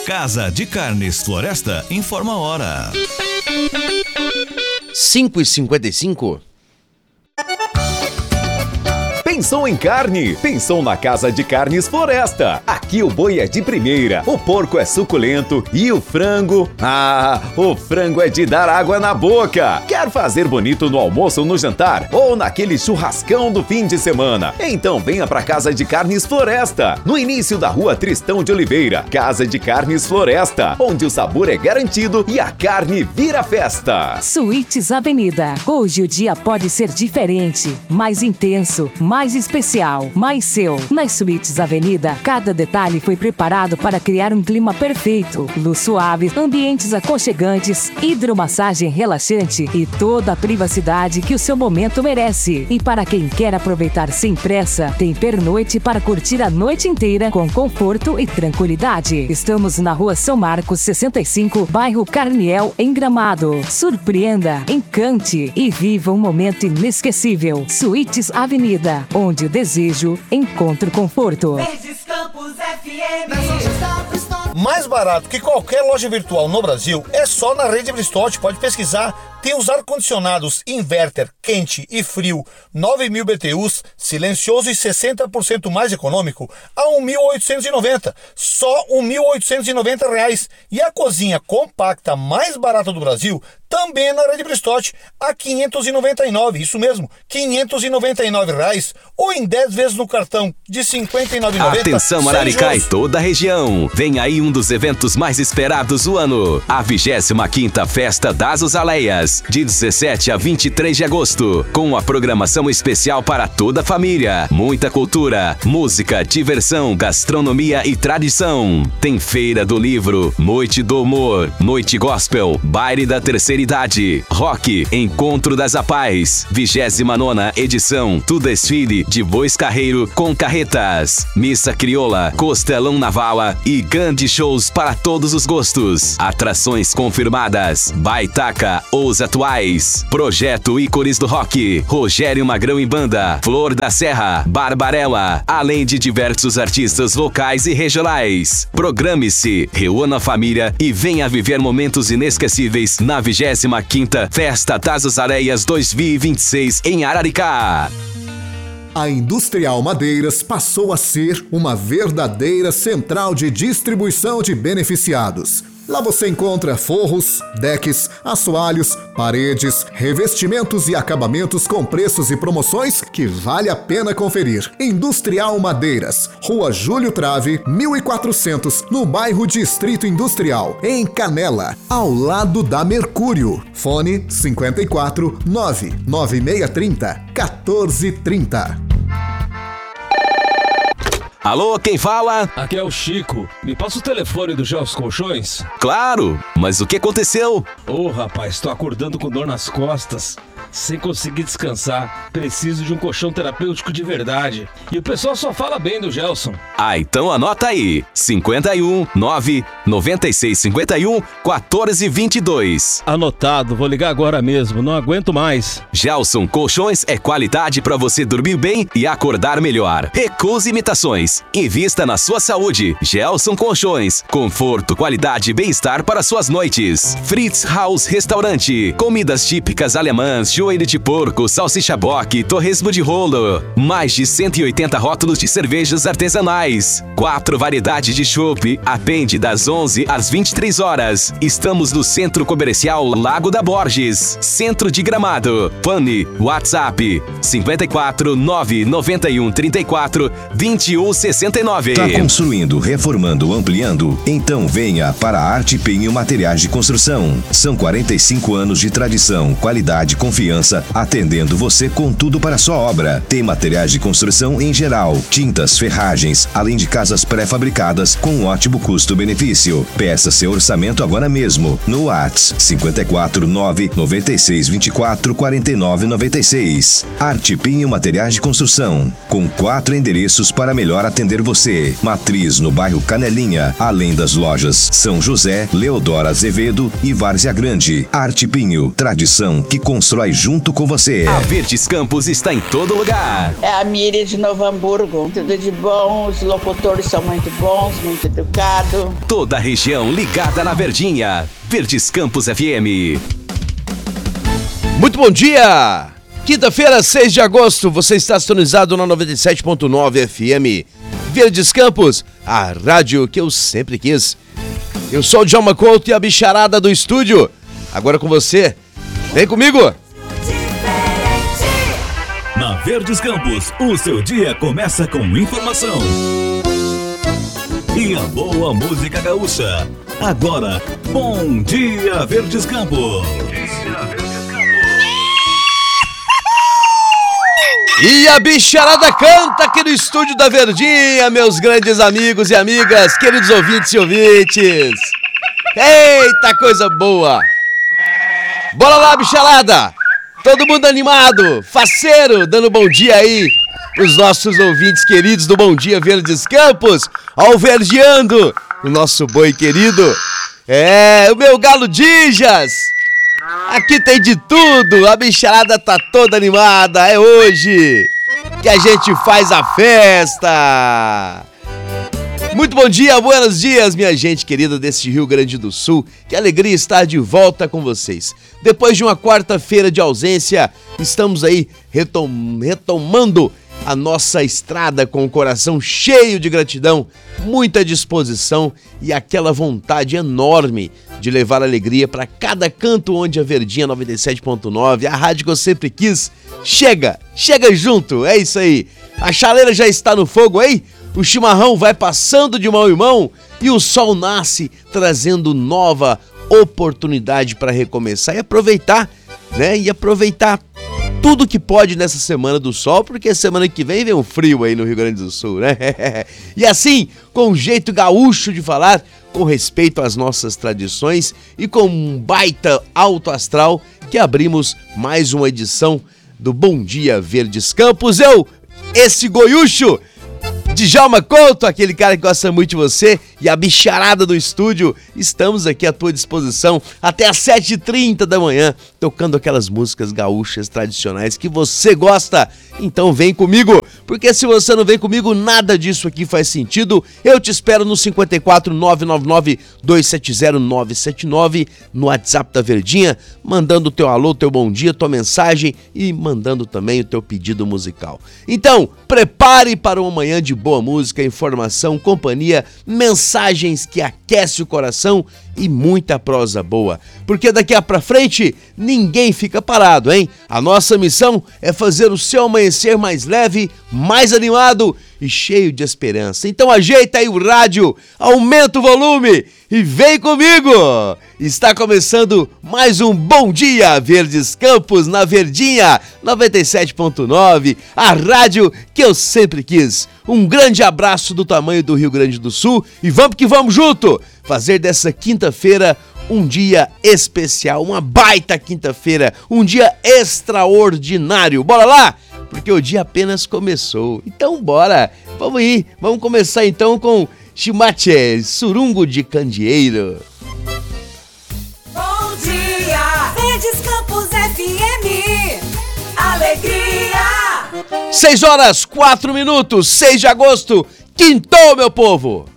Casa de Carnes Floresta informa a hora. 5h55. Pensou em carne? Pensou na Casa de Carnes Floresta. Aqui o boi é de primeira, o porco é suculento e o frango... o frango é de dar água na boca. Quer fazer bonito no almoço ou no jantar? Ou naquele churrascão do fim de semana? Então venha pra Casa de Carnes Floresta, no início da Rua Tristão de Oliveira. Casa de Carnes Floresta, onde o sabor é garantido e a carne vira festa. Suítes Avenida. Hoje o dia pode ser diferente, mais intenso, mais especial, mais seu. Nas Suítes Avenida, cada detalhe foi preparado para criar um clima perfeito. Luz suave, ambientes aconchegantes, hidromassagem relaxante e toda a privacidade que o seu momento merece. E para quem quer aproveitar sem pressa, tem pernoite para curtir a noite inteira com conforto e tranquilidade. Estamos na Rua São Marcos, 65, bairro Carniel, em Gramado. Surpreenda, encante e viva um momento inesquecível. Suítes Avenida, onde o desejo encontra o conforto. Verdes Campos FM. Mais barato que qualquer loja virtual no Brasil é só na Rede Bristotti. Pode pesquisar. Tem os ar-condicionados inverter, quente e frio, 9.000 BTUs, silencioso e 60% mais econômico, a R$ 1.890. Só R$ 1.890. E a cozinha compacta mais barata do Brasil também na Rede Bristotti, a R$ 599. Isso mesmo, R$ 599. Ou em 10 vezes no cartão de R$ 59,90. Atenção, Araricá e toda a região. Vem aí um dos eventos mais esperados do ano. A 25ª Festa das Azaleias, de 17 a 23 de agosto, com uma programação especial para toda a família. Muita cultura, música, diversão, gastronomia e tradição. Tem feira do livro, noite do humor, noite gospel, baile da terceira idade, rock, encontro das apais, 29ª edição do desfile de bois carreiro com carretas, missa crioula, costelão na vala e grandes shows para todos os gostos. Atrações confirmadas, Baitaca, os atuais, Projeto Ícones do Rock, Rogério Magrão e Banda, Flor da Serra, Barbarella, além de diversos artistas locais e regionais. Programe-se, reúna a família e venha viver momentos inesquecíveis na 25ª Festa das Azaleias 2026 em Araricá. A Industrial Madeiras passou a ser uma verdadeira central de distribuição de beneficiados. Lá você encontra forros, decks, assoalhos, paredes, revestimentos e acabamentos com preços e promoções que vale a pena conferir. Industrial Madeiras, Rua Júlio Trave, 1400, no bairro Distrito Industrial, em Canela, ao lado da Mercúrio. Fone 54 99630 1430. Alô, quem fala? Aqui é o Chico. Me passa o telefone do Gelson Colchões? Claro, mas o que aconteceu? Rapaz, tô acordando com dor nas costas, sem conseguir descansar. Preciso de um colchão terapêutico de verdade. E o pessoal só fala bem do Gelson. Então anota aí. 51 9 96 51 14 22. Anotado, vou ligar agora mesmo, não aguento mais. Gelson Colchões é qualidade para você dormir bem e acordar melhor. Recuse imitações. Invista na sua saúde. Gelson Colchões. Conforto, qualidade e bem-estar para suas noites. Fritz House Restaurante. Comidas típicas alemãs, joelho de porco, salsicha boque, torresmo de rolo. Mais de 180 rótulos de cervejas artesanais. 4 variedades de chopp. Atende das 11 às 23 horas. Estamos no Centro Comercial Lago da Borges, Centro de Gramado. Fone, WhatsApp 54 991 34 21 69. Tá construindo, reformando, ampliando? Então venha para a Arte Pinho Materiais de Construção. São 45 anos de tradição, qualidade, confiança, atendendo você com tudo para a sua obra. Tem materiais de construção em geral, tintas, ferragens, além de casas pré-fabricadas com um ótimo custo-benefício. Peça seu orçamento agora mesmo no WhatsApp 54 9 96 24 49 96. Arte Pinho Materiais de Construção, com 4 endereços para melhor atender você. Matriz no bairro Canelinha, além das lojas São José, Leodoro Azevedo e Várzea Grande. Arte Pinho, tradição que constrói junto com você. A Verdes Campos está em todo lugar. É a Miriam de Novo Hamburgo. Tudo de bom, os locutores são muito bons, muito educados. Toda a região ligada na Verdinha. Verdes Campos FM. Muito bom dia! Quinta-feira, 6 de agosto, você está sintonizado na 97.9 FM. Verdes Campos, a rádio que eu sempre quis. Eu sou o Djalma Couto e a bicharada do estúdio. Agora com você. Vem comigo! Na Verdes Campos, o seu dia começa com informação. E a boa música gaúcha. Agora, Bom Dia Verdes Campos. E a bicharada canta aqui no estúdio da Verdinha, meus grandes amigos e amigas, queridos ouvintes e ouvintes. Eita, coisa boa! Bora lá, bicharada! Todo mundo animado, faceiro, dando bom dia aí pros nossos ouvintes queridos do Bom Dia Verdes Campos, alverdeando o nosso boi querido. É, o meu galo Dijas! Aqui tem de tudo, a bicharada tá toda animada, é hoje que a gente faz a festa. Muito bom dia, buenos dias, minha gente querida desse Rio Grande do Sul. Que alegria estar de volta com vocês. Depois de uma quarta-feira de ausência, estamos aí retomando a nossa estrada com o coração cheio de gratidão, muita disposição e aquela vontade enorme de levar alegria para cada canto onde a Verdinha 97.9, a rádio que eu sempre quis, chega junto, é isso aí. A chaleira já está no fogo aí, o chimarrão vai passando de mão em mão e o sol nasce trazendo nova oportunidade para recomeçar e aproveitar, né? E aproveitar tudo que pode nessa semana do sol, porque semana que vem um frio aí no Rio Grande do Sul, né? E assim, com um jeito gaúcho de falar, com respeito às nossas tradições e com um baita alto astral, que abrimos mais uma edição do Bom Dia Verdes Campos. Esse goiúcho, Djalma Couto, aquele cara que gosta muito de você, e a bicharada do estúdio, estamos aqui à tua disposição até às 7h30 da manhã, tocando aquelas músicas gaúchas tradicionais que você gosta. Então vem comigo, porque se você não vem comigo, nada disso aqui faz sentido. Eu te espero no 54 999 270 979, no WhatsApp da Verdinha, mandando o teu alô, teu bom dia, tua mensagem e mandando também o teu pedido musical. Então, prepare para uma manhã de boa música, informação, companhia, mensagens que aquecem o coração e muita prosa boa. Porque daqui pra frente, ninguém fica parado, hein? A nossa missão é fazer o seu amanhecer mais leve, mais animado e cheio de esperança. Então ajeita aí o rádio, aumenta o volume e vem comigo! Está começando mais um Bom Dia Verdes Campos na Verdinha 97.9, a rádio que eu sempre quis. Um grande abraço do tamanho do Rio Grande do Sul e vamos que vamos junto! Fazer dessa quinta-feira um dia especial, uma baita quinta-feira, um dia extraordinário. Bora lá? Porque o dia apenas começou. Então bora, vamos ir. Vamos começar então com Chimache, Surungo de Candeeiro. Bom dia, Verdes Campos FM, alegria. 6 horas, 4 minutos, 6 de agosto, quintou, meu povo.